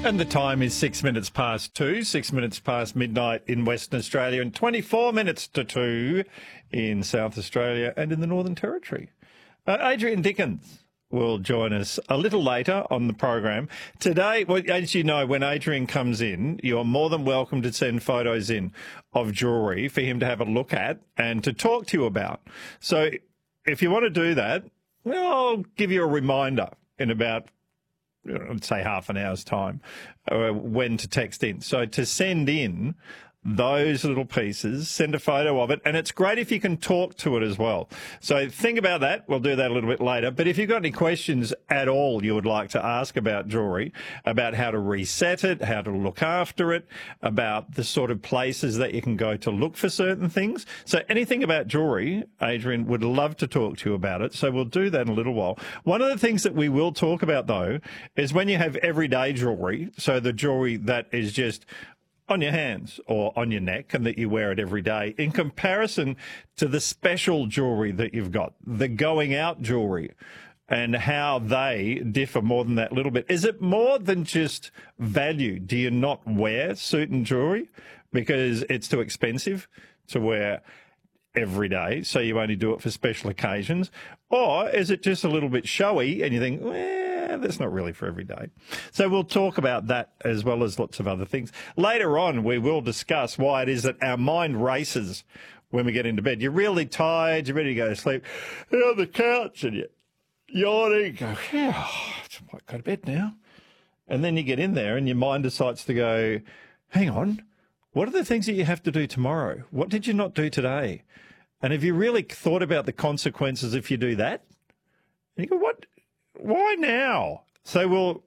And the time is 6 minutes past 2, 6 minutes past midnight in Western Australia and 24 minutes to 2 in South Australia and in the Northern Territory. Adrian Dickens will join us a little later on the program. Today, well, as you know, when Adrian comes in, you're more than welcome to send photos in of jewellery for him to have a look at and to talk to you about. So if you want to do that, well, I'll give you a reminder in about, I'd say, half an hour's time when to text in. So to send in those little pieces, send a photo of it, and it's great if you can talk to it as well. So think about that. We'll do that a little bit later. But if you've got any questions at all you would like to ask about jewellery, about how to reset it, how to look after it, about the sort of places that you can go to look for certain things. So anything about jewellery, Adrian would love to talk to you about it. So we'll do that in a little while. One of the things that we will talk about, though, is when you have everyday jewellery, so the jewellery that is just on your hands or on your neck and that you wear it every day, in comparison to the special jewellery that you've got, the going out jewellery, and how they differ more than that little bit. Is it more than just value? Do you not wear certain jewellery because it's too expensive to wear every day, so you only do it for special occasions? Or is it just a little bit showy and you think, well, that's not really for every day? So we'll talk about that as well as lots of other things. Later on, we will discuss why it is that our mind races when we get into bed. You're really tired, you're ready to go to sleep, you're on the couch and you're yawning, you go, yeah, I might go to bed now. And then you get in there and your mind decides to go, hang on, what are the things that you have to do tomorrow? What did you not do today? And have you really thought about the consequences if you do that? And you go, what? Why now? So we'll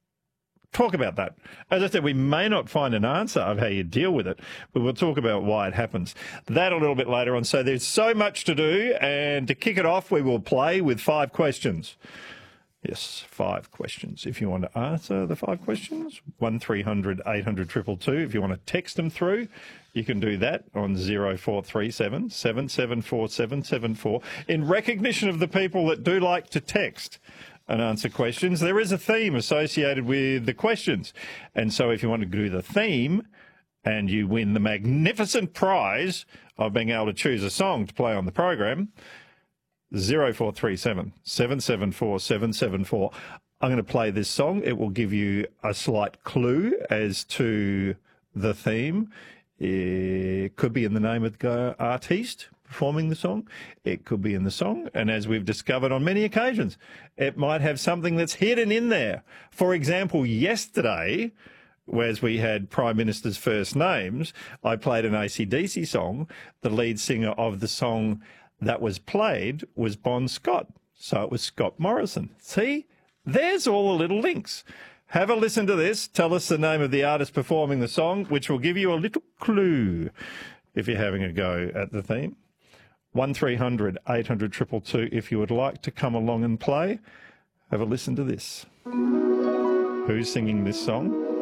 talk about that. As I said, we may not find an answer of how you deal with it, but we'll talk about why it happens. That a little bit later on. So there's so much to do. And to kick it off, we will play with 5 questions. Yes, 5 questions. If you want to answer the 5 questions, 1300 800 222. If you want to text them through, you can do that on 0437 774 774. In recognition of the people that do like to text and answer questions, there is a theme associated with the questions. And so if you want to do the theme and you win the magnificent prize of being able to choose a song to play on the program, 0437 774 774. I'm going to play this song. It will give you a slight clue as to the theme. It could be in the name of the artiste performing the song. It could be in the song. And as we've discovered on many occasions, it might have something that's hidden in there. For example, yesterday, whereas we had Prime Minister's first names, I played an AC/DC song. The lead singer of the song that was played was Bon Scott. So it was Scott Morrison. See, there's all the little links. Have a listen to this. Tell us the name of the artist performing the song, which will give you a little clue if you're having a go at the theme. 1300 800 222 if you would like to come along and play. Have a listen to this. Who's singing this song?